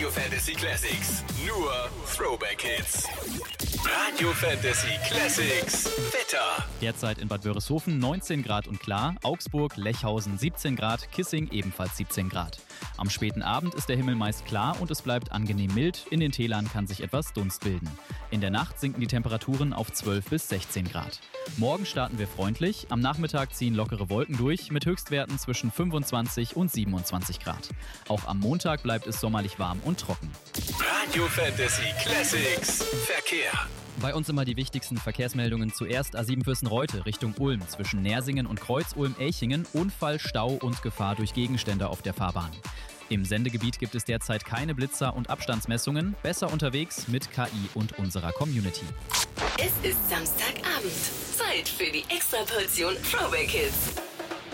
Radio Fantasy Classics. Nur Throwback Hits. Radio Fantasy Classics. Wetter. Derzeit in Bad Wörishofen 19 Grad und klar, Augsburg, Lechhausen 17 Grad, Kissing ebenfalls 17 Grad. Am späten Abend ist der Himmel meist klar und es bleibt angenehm mild. In den Tälern kann sich etwas Dunst bilden. In der Nacht sinken die Temperaturen auf 12 bis 16 Grad. Morgen starten wir freundlich. Am Nachmittag ziehen lockere Wolken durch mit Höchstwerten zwischen 25 und 27 Grad. Auch am Montag bleibt es sommerlich warm und trocken. Radio Fantasy Classics. Verkehr. Bei uns immer die wichtigsten Verkehrsmeldungen. Zuerst A7 Fürstenreute Richtung Ulm zwischen Nersingen und Kreuz-Ulm-Elchingen. Unfall, Stau und Gefahr durch Gegenstände auf der Fahrbahn. Im Sendegebiet gibt es derzeit keine Blitzer und Abstandsmessungen. Besser unterwegs mit KI und unserer Community. Es ist Samstagabend. Zeit für die Extraportion Throwback Hits.